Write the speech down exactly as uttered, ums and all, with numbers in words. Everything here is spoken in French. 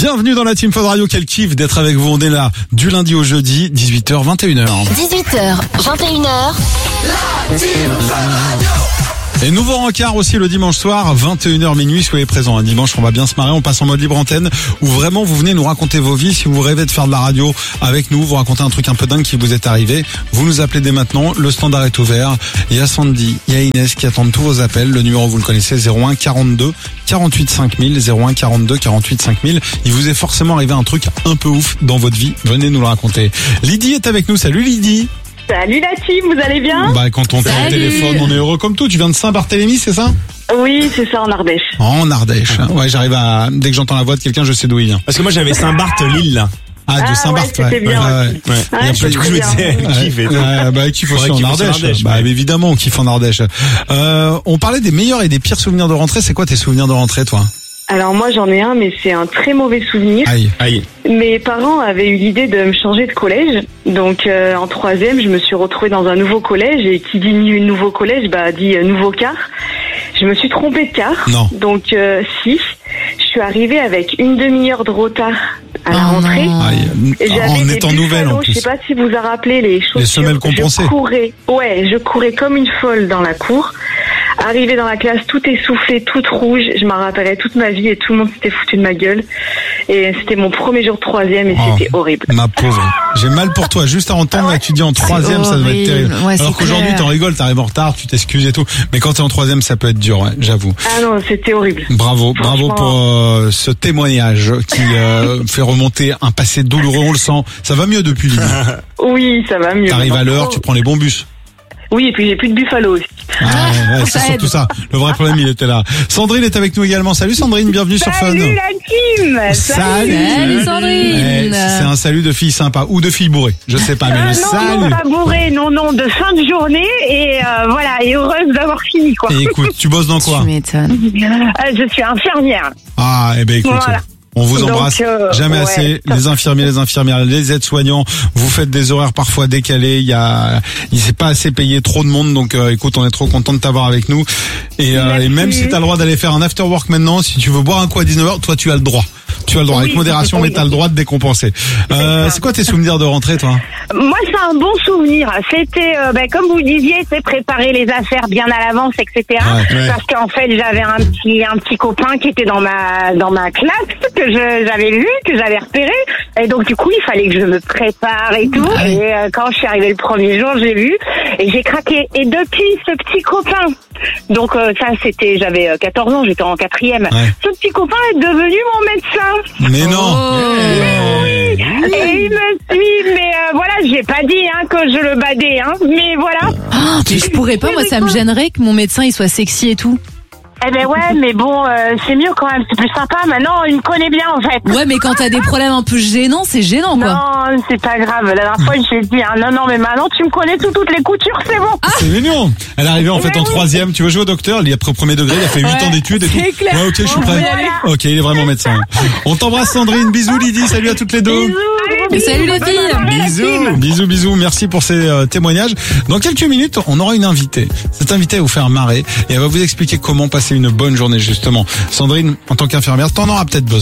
Bienvenue dans la Team Fun Radio, quel kiff d'être avec vous. On est là du lundi au jeudi, dix-huit heures, vingt et une heures. dix-huit heures, vingt et une heures. La Team Fun Radio. Et nouveau rencard aussi le dimanche soir, vingt et une heures minuit, soyez présents. Un dimanche, on va bien se marrer, on passe en mode libre antenne, où vraiment vous venez nous raconter vos vies. Si vous rêvez de faire de la radio avec nous, vous racontez un truc un peu dingue qui vous est arrivé, vous nous appelez dès maintenant, le standard est ouvert. Il y a Sandy, il y a Inès qui attendent tous vos appels. Le numéro, vous le connaissez, zéro un quarante-deux quarante-huit cinq mille, zéro un quarante-deux quarante-huit cinq mille. Il vous est forcément arrivé un truc un peu ouf dans votre vie, venez nous le raconter. Lydie est avec nous, salut Lydie. Salut la team, vous allez bien? Bah quand on fait au téléphone, on est heureux comme tout. Tu viens de Saint-Barthélemy, c'est ça? Oui, c'est ça, en Ardèche. En Ardèche. Ouais, j'arrive à... Dès que j'entends la voix de quelqu'un, je sais d'où il vient. Parce que moi j'avais Saint-Barth-Lille là. Ah, de Ah, Saint-Barth, ouais, c'était bien, ouais. ouais. ouais. Ouais. Ah, Et après, du coup, je me disais, kiffe et tout. Ouais, bah, kiffe aussi en Faudrait kiffer Ardèche. en Ardèche, Bah, ouais. évidemment, on kiffe en Ardèche. Euh, on parlait des meilleurs et des pires souvenirs de rentrée. C'est quoi tes souvenirs de rentrée, toi? Alors moi j'en ai un, mais c'est un très mauvais souvenir. Aïe. Aïe. Mes parents avaient eu l'idée de me changer de collège. Donc euh, en troisième, je me suis retrouvée dans un nouveau collège. Et qui dit nouveau collège, bah dit euh, nouveau car. Je me suis trompée de car. Non. Donc euh, si, je suis arrivée avec une demi-heure de retard à la Oh rentrée. non. Aïe. Et j'avais En des étant nouvelle, en buffalo, je plus. sais pas si vous a rappelé les chaussures. semelles compensées. Je courais, ouais, je courais comme une folle dans la cour. Arrivée dans la classe, tout essoufflé, toute rouge. Je m'en rappellerai toute ma vie et tout le monde s'était foutu de ma gueule. Et c'était mon premier jour de troisième et Oh, c'était horrible. Ma pauvre. J'ai mal pour toi. Juste à entendre, là, tu dis en troisième, ça doit être horrible. terrible. Ouais, c'est Alors qu'aujourd'hui, clair. t'en rigoles, t'arrives en retard, tu t'excuses et tout. Mais quand t'es en troisième, ça peut être dur, ouais, j'avoue. Ah non, c'était horrible. Bravo, bravo Franchement. pour euh, ce témoignage qui euh, fait remonter un passé douloureux, on le sent. Ça va mieux depuis, Lydie. Oui, ça va mieux. T'arrives à l'heure, Oh. tu prends les bons bus. Oui, et puis j'ai plus de buffalo aussi. Ah, ouais, ouais, c'est ça surtout aide. ça. Le vrai problème, il était là. Sandrine est avec nous également. Salut Sandrine, bienvenue sur Fun. Salut la team. Salut Sandrine. Eh, c'est un salut de fille sympa ou de fille bourrée. Je sais pas, mais Ah le non, salut. non, pas bourré, non, non, de fin de journée et euh, voilà, et heureuse d'avoir fini quoi. Et écoute, tu bosses dans quoi? Tu m'étonnes. Euh, je suis infirmière. Ah, eh ben écoute. Voilà. On vous Donc, embrasse euh, jamais ouais. assez. Les infirmiers, les infirmières, les aides-soignants, vous faites des horaires parfois décalés. Il y a, il s'est pas assez payé trop de monde. Donc, euh, écoute, on est trop content de t'avoir avec nous. Et, euh, et même si t'as le droit d'aller faire un after work maintenant, si tu veux boire un coup à dix-neuf heures, toi, tu as le droit. Tu as le droit, Oui, avec modération, mais oui. t'as le droit de décompenser. Euh, c'est quoi tes souvenirs de rentrée, toi? Moi, c'est un bon souvenir. C'était, euh, ben, comme vous disiez, c'est préparer les affaires bien à l'avance, et cetera. Ouais, ouais. Parce qu'en fait, j'avais un petit, un petit copain qui était dans ma, dans ma classe que je, j'avais vu, que j'avais repéré. Et donc, du coup, il fallait que je me prépare et tout. Ah oui. Et euh, quand je suis arrivée le premier jour, j'ai vu et j'ai craqué. Et depuis, ce petit copain. Donc euh, ça, c'était, j'avais euh, quatorze ans, j'étais en quatrième. Ouais. Ce petit copain est devenu mon médecin. Mais non. Et il me suit, mais euh, voilà, j'ai pas dit hein, que je le badais, hein, mais voilà. Oh, mais je pourrais pas, moi ça me gênerait que mon médecin il soit sexy et tout. Eh ben ouais, mais bon, euh, c'est mieux quand même, c'est plus sympa. Maintenant, il me connaît bien en fait. Ouais, mais quand t'as des problèmes un peu gênants, c'est gênant quoi. Non, c'est pas grave. La dernière fois, j'ai dit, hein, non, non, mais maintenant, tu me connais sous toutes les coutures, c'est bon. C'est mignon. Elle est arrivée en fait Mais en oui. troisième. Tu veux jouer au docteur? Il y a pris au premier degré. Il a fait huit Ouais, ans d'études et tout. c'est clair. Ouais, ok, je suis On prêt. peut y aller. Ok, il est vraiment médecin. On t'embrasse Sandrine. Bisous Lydie. Salut à toutes les deux. Bisous. Et salut les filles. Bisous, bisous, bisous. Merci pour ces euh, témoignages. Dans quelques minutes, on aura une invitée. Cette invitée va vous faire marrer et elle va vous expliquer comment passer une bonne journée justement. Sandrine, en tant qu'infirmière, t'en auras peut-être besoin.